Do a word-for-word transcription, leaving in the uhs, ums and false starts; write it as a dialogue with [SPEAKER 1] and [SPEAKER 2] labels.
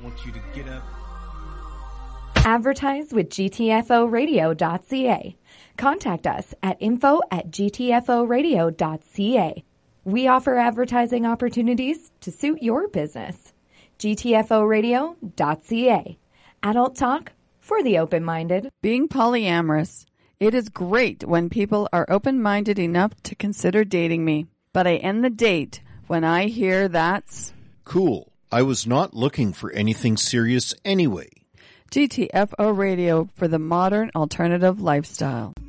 [SPEAKER 1] want you to get up.
[SPEAKER 2] Advertise with G T F O radio dot C A. Contact us at info at G T F O radio dot C A. We offer advertising opportunities to suit your business. G T F O radio dot C A. Adult talk for the open-minded.
[SPEAKER 3] Being polyamorous, it is great when people are open-minded enough to consider dating me. But I end the date when I hear that's...
[SPEAKER 4] Cool. I was not looking for anything serious anyway.
[SPEAKER 3] G T F O Radio for the modern alternative lifestyle.